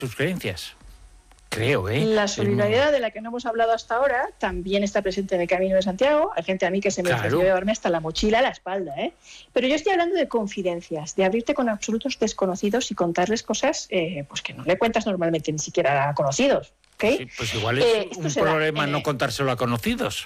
tus creencias. Creo, La solidaridad de la que no hemos hablado hasta ahora también está presente en el Camino de Santiago. Hay gente a mí que se me ofreció llevarme hasta la mochila a la espalda, ¿eh? Pero yo estoy hablando de confidencias, de abrirte con absolutos desconocidos y contarles cosas pues que no le cuentas normalmente ni siquiera a conocidos, ¿okay? Sí, pues igual es un problema no contárselo a conocidos.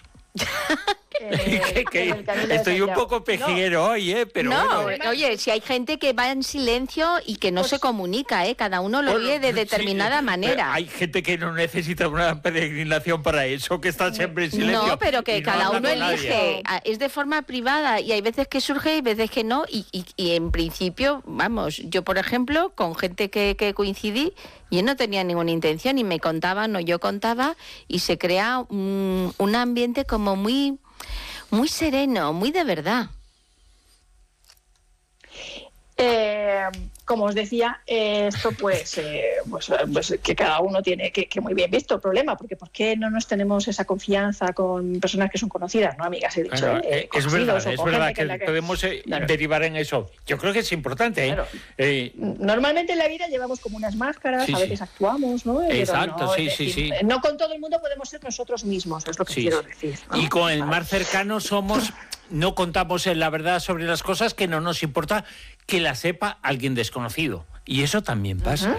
Estoy un poco pejiguero hoy, pero bueno. Oye, si hay gente que va en silencio y que no se comunica, cada uno lo vive de determinada manera. Hay gente que no necesita una peregrinación para eso, que está siempre en silencio. No, pero que cada uno elige, es de forma privada y hay veces que surge y veces que no, y en principio, vamos, yo por ejemplo, con gente que coincidí, yo no tenía ninguna intención, ni me contaban o yo contaba, y se crea un ambiente como muy sereno, muy de verdad. Como os decía, esto pues que cada uno tiene que muy bien visto el problema, porque ¿por qué no nos tenemos esa confianza con personas que son conocidas, no amigas? He dicho, bueno, es verdad que podemos derivar en eso. Yo creo que es importante. Claro. Normalmente en la vida llevamos como unas máscaras, a veces actuamos, ¿no? Exacto, pero sí. No con todo el mundo podemos ser nosotros mismos, es lo que quiero decir, ¿no? Y con el más cercano no contamos la verdad sobre las cosas, que no nos importa que la sepa alguien desconocido. Y eso también pasa,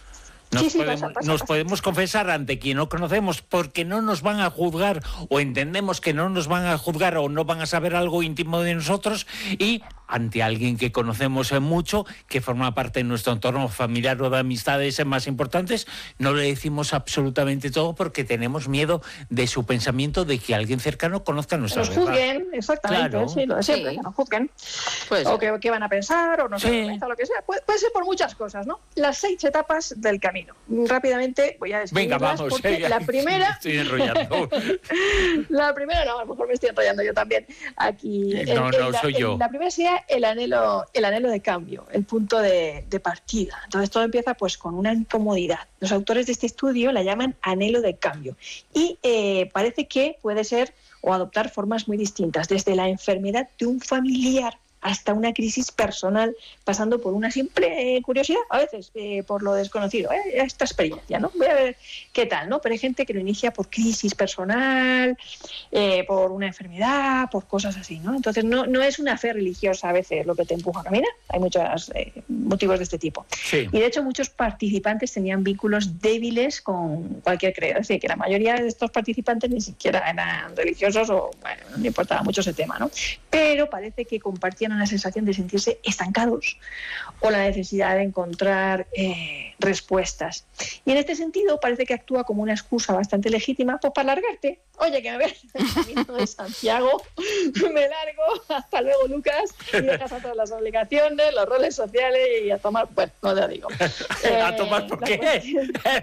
Nos podemos confesar ante quien no conocemos porque no nos van a juzgar, o entendemos que no nos van a juzgar o no van a saber algo íntimo de nosotros, y ante alguien que conocemos mucho, que forma parte de nuestro entorno familiar o de amistades más importantes, no le decimos absolutamente todo porque tenemos miedo de su pensamiento, de que alguien cercano conozca nuestra verdad. Nos juzguen, exactamente, claro. Sí, lo de siempre, que nos juzguen. Pues, o qué van a pensar, o no sé, lo que sea. Puede ser por muchas cosas, ¿no? Las 6 etapas del camino. Rápidamente voy a describirlas. Venga, vamos. Porque la primera... Estoy enrollando. La primera, no, a lo mejor me estoy enrollando yo también. Aquí. Soy yo. La primera sería el anhelo de cambio, el punto de partida. Entonces todo empieza pues con una incomodidad. Los autores de este estudio la llaman anhelo de cambio. Y parece que puede ser o adoptar formas muy distintas, desde la enfermedad de un familiar hasta una crisis personal, pasando por una simple curiosidad, a veces por lo desconocido, esta experiencia, ¿no? Voy a ver qué tal, ¿no? Pero hay gente que lo inicia por crisis personal, por una enfermedad, por cosas así, ¿no? Entonces no es una fe religiosa a veces lo que te empuja a caminar, hay muchos motivos de este tipo. Sí. Y de hecho muchos participantes tenían vínculos débiles con cualquier credo, es decir, que la mayoría de estos participantes ni siquiera eran religiosos o, bueno, no le importaba mucho ese tema, ¿no? Pero parece que compartían una sensación de sentirse estancados o la necesidad de encontrar respuestas. Y en este sentido parece que actúa como una excusa bastante legítima pues, para largarte. Oye, que me ves el camino de Santiago, me largo, hasta luego Lucas, y dejas atrás las obligaciones, los roles sociales y a tomar, bueno, no te digo. ¿A tomar por qué?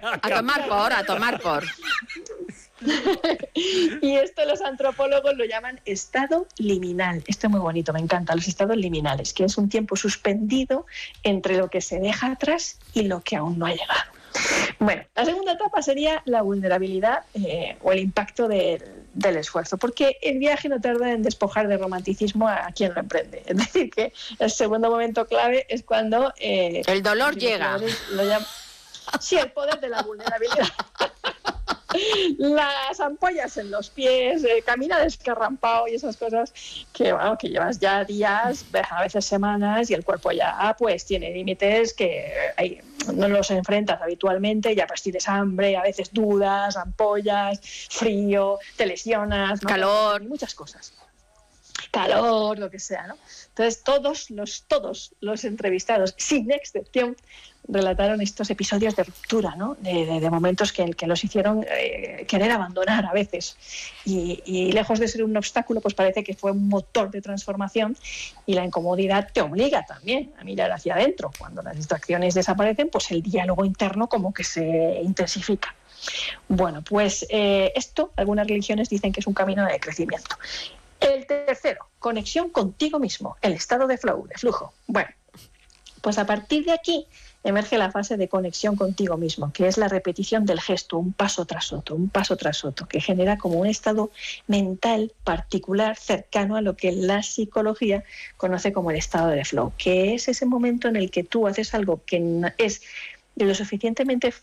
A tomar por. Y esto los antropólogos lo llaman estado liminal. Esto es muy bonito, me encanta, los estados liminales, que es un tiempo suspendido entre lo que se deja atrás y lo que aún no ha llegado. Bueno, la segunda etapa sería la vulnerabilidad o el impacto del esfuerzo, porque el viaje no tarda en despojar de romanticismo a quien lo emprende. Es decir, que el segundo momento clave es cuando... el dolor llega. Sí, el poder de la vulnerabilidad. Las ampollas en los pies, camina descarrampado y esas cosas que, bueno, que llevas ya días, a veces semanas, y el cuerpo ya pues tiene límites que no los enfrentas habitualmente, ya pues tienes hambre, a veces dudas, ampollas, frío, te lesionas, ¿no? Calor, muchas cosas. Calor, lo que sea, ¿no? Entonces todos los entrevistados, sin excepción, relataron estos episodios de ruptura, ¿no? De momentos que los hicieron querer abandonar a veces. Y lejos de ser un obstáculo, pues parece que fue un motor de transformación, y la incomodidad te obliga también a mirar hacia adentro. Cuando las distracciones desaparecen, pues el diálogo interno como que se intensifica. Bueno, pues esto, algunas religiones dicen que es un camino de crecimiento. El tercero, conexión contigo mismo, el estado de flow, de flujo. Bueno, pues a partir de aquí emerge la fase de conexión contigo mismo, que es la repetición del gesto, un paso tras otro, que genera como un estado mental particular cercano a lo que la psicología conoce como el estado de flow, que es ese momento en el que tú haces algo que es lo suficientemente